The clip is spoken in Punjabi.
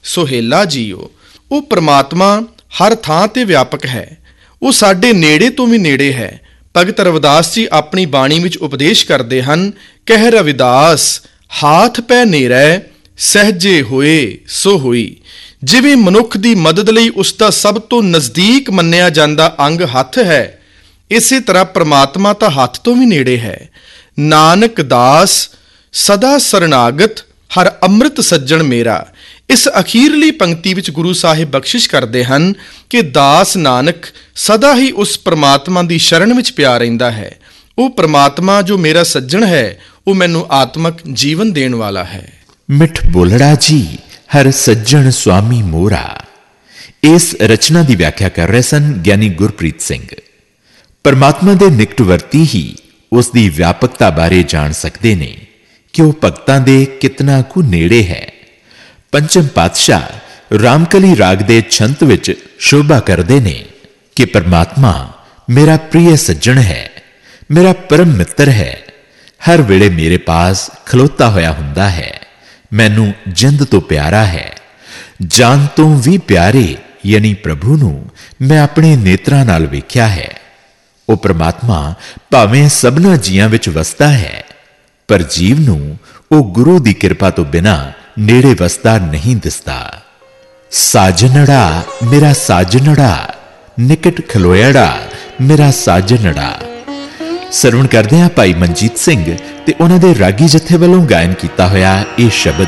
ਸੁਹੇਲਾ ਜੀਓ। ਉਹ ਪ੍ਰਮਾਤਮਾ ਹਰ ਥਾਂ ਤੇ ਵਿਆਪਕ ਹੈ। ਉਹ ਸਾਡੇ ਨੇੜੇ ਤੋਂ ਵੀ ਨੇੜੇ ਹੈ। ਭਗਤ ਰਵਿਦਾਸ ਜੀ ਆਪਣੀ ਬਾਣੀ ਵਿੱਚ ਉਪਦੇਸ਼ ਕਰਦੇ ਹਨ, ਕਹਿ ਰਵਿਦਾਸ ਹਾਥ ਪੈ ਨੇਰੈ ਸਹਿਜੇ ਹੋਏ ਸੋ ਹੋਈ। ਜਿਵੇਂ ਮਨੁੱਖ ਦੀ ਮਦਦ ਲਈ ਉਸ ਦਾ ਸਭ ਤੋਂ ਨਜ਼ਦੀਕ ਮੰਨਿਆ ਜਾਂਦਾ ਅੰਗ ਹੱਥ ਹੈ, ਇਸੇ ਤਰ੍ਹਾਂ ਪ੍ਰਮਾਤਮਾ ਤਾਂ ਹੱਥ ਤੋਂ ਵੀ ਨੇੜੇ ਹੈ। ਨਾਨਕ ਦਾਸ ਸਦਾ ਸਰਨਾਗਤ ਹਰ ਅੰਮ੍ਰਿਤ ਸੱਜਣ ਮੇਰਾ। ਇਸ ਅਖੀਰਲੀ ਪੰਕਤੀ ਵਿੱਚ ਗੁਰੂ ਸਾਹਿਬ ਬਖਸ਼ਿਸ਼ ਕਰਦੇ ਹਨ ਕਿ ਦਾਸ ਨਾਨਕ ਸਦਾ ਹੀ ਉਸ ਪ੍ਰਮਾਤਮਾ ਦੀ ਸ਼ਰਨ ਵਿੱਚ ਪਿਆ ਰਹਿੰਦਾ ਹੈ। ਉਹ ਪ੍ਰਮਾਤਮਾ ਜੋ ਮੇਰਾ ਸੱਜਣ ਹੈ, ਉਹ ਮੈਨੂੰ ਆਤਮਕ ਜੀਵਨ ਦੇਣ ਵਾਲਾ ਹੈ। ਮਿੱਠ ਬੋਲੜਾ ਜੀ ਹਰ ਸੱਜਣ ਸੁਆਮੀ ਮੋਰਾ। ਇਸ ਰਚਨਾ ਦੀ ਵਿਆਖਿਆ ਕਰ ਰਹੇ ਸਨ ਗਿਆਨੀ ਗੁਰਪ੍ਰੀਤ ਸਿੰਘ। ਪਰਮਾਤਮਾ ਦੇ ਨਿਕਟਵਰਤੀ ਹੀ ਉਸ ਦੀ ਵਿਆਪਕਤਾ ਬਾਰੇ ਜਾਣ ਸਕਦੇ ਨੇ ਕਿ ਉਹ ਭਗਤਾਂ ਦੇ ਕਿਤਨਾ ਕੁ ਨੇੜੇ ਹੈ। ਪੰਚਮ ਪਾਤਸ਼ਾਹ ਰਾਮਕਲੀ ਰਾਗ ਦੇ ਛੰਤ ਵਿੱਚ ਸ਼ੋਭਾ ਕਰਦੇ ਨੇ ਕਿ ਪਰਮਾਤਮਾ ਮੇਰਾ ਪ੍ਰਿਯ ਸੱਜਣ ਹੈ, ਮੇਰਾ ਪਰਮ ਮਿੱਤਰ ਹੈ, ਹਰ ਵੇਲੇ ਮੇਰੇ ਪਾਸ ਖਲੋਤਾ ਹੋਇਆ ਹੁੰਦਾ ਹੈ, ਮੈਨੂੰ ਜਿੰਦ ਤੋਂ ਪਿਆਰਾ ਹੈ। ਜਾਨ ਤੋਂ ਵੀ ਪਿਆਰੇ ਯਾਨੀ ਪ੍ਰਭੂ ਨੂੰ ਮੈਂ ਆਪਣੇ ਨੇਤਰਾਂ ਨਾਲ ਵੇਖਿਆ ਹੈ। ਉਹ ਪ੍ਰਮਾਤਮਾ ਭਾਵੇਂ ਸਭਨਾ ਜੀਆਂ ਵਿੱਚ ਵਸਦਾ ਹੈ, ਪਰ ਜੀਵ ਨੂੰ ਉਹ ਗੁਰੂ ਦੀ ਕਿਰਪਾ ਤੋਂ ਬਿਨਾਂ ਨੇੜੇ ਵਸਦਾ ਨਹੀਂ ਦਿਸਦਾ। ਸਾਜਨੜਾ ਮੇਰਾ ਸਾਜਨੜਾ, ਨਿਕਟ ਖਲੋਇੜਾ ਮੇਰਾ ਸਾਜਨੜਾ। ਸਰਵਣ ਕਰਦੇ ਹਾਂ ਭਾਈ ਮਨਜੀਤ ਸਿੰਘ ਤੇ ਉਹਨਾਂ ਦੇ ਰਾਗੀ ਜਥੇ ਵੱਲੋਂ ਗਾਇਨ ਕੀਤਾ ਹੋਇਆ ਇਹ ਸ਼ਬਦ।